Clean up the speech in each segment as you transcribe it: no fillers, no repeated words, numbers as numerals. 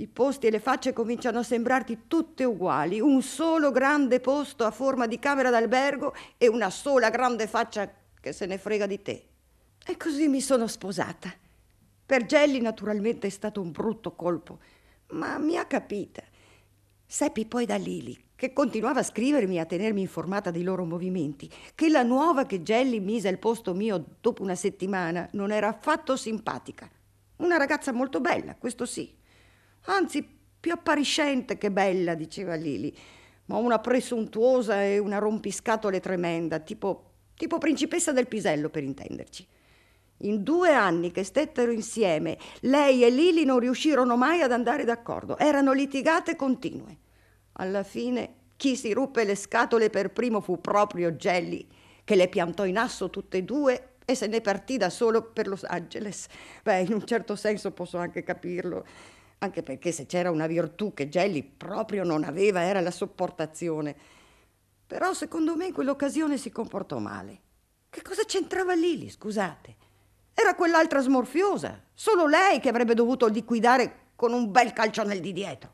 posti e le facce cominciano a sembrarti tutte uguali, un solo grande posto a forma di camera d'albergo e una sola grande faccia che se ne frega di te. E così mi sono sposata. Per Gelli naturalmente è stato un brutto colpo, ma mi ha capita. Seppi poi da Lili, che continuava a scrivermi e a tenermi informata dei loro movimenti, che la nuova che Gelli mise al posto mio dopo una settimana non era affatto simpatica. Una ragazza molto bella, questo sì. Anzi, più appariscente che bella, diceva Lili, ma una presuntuosa e una rompiscatole tremenda, tipo principessa del Pisello, per intenderci. In 2 anni che stettero insieme, lei e Lili non riuscirono mai ad andare d'accordo. Erano litigate continue. Alla fine, chi si ruppe le scatole per primo fu proprio Gelli, che le piantò in asso tutte e due e se ne partì da solo per Los Angeles. Beh, in un certo senso posso anche capirlo, anche perché se c'era una virtù che Gelli proprio non aveva era la sopportazione. Però secondo me in quell'occasione si comportò male. Che cosa c'entrava Lili, scusate? Era quell'altra smorfiosa, solo lei che avrebbe dovuto liquidare con un bel calcione di dietro.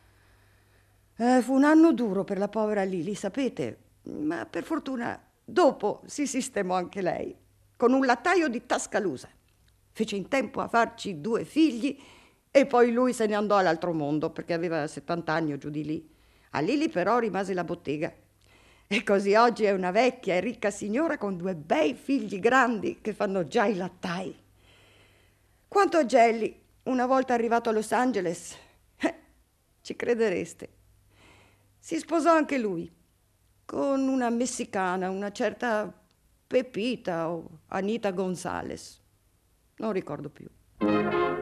Fu un anno duro per la povera Lili, sapete, ma per fortuna dopo si sistemò anche lei, con un lattaio di Tascalusa. Fece in tempo a farci 2 figli e poi lui se ne andò all'altro mondo perché aveva 70 anni o giù di lì. A Lili però rimase la bottega. E così oggi è una vecchia e ricca signora con 2 bei figli grandi che fanno già i lattai. Quanto a Gelli, una volta arrivato a Los Angeles, ci credereste, si sposò anche lui con una messicana, una certa Pepita o Anita Gonzales. Non ricordo più.